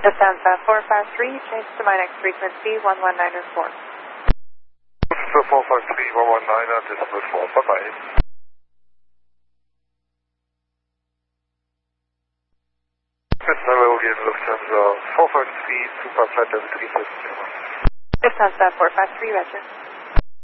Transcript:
Lufthansa 453, change to my next frequency 11904. So 453, 119 at decimal 4. Bye-bye. Hello again, Lufthansa 453, Super Flight 350. Lufthansa 453, Roger.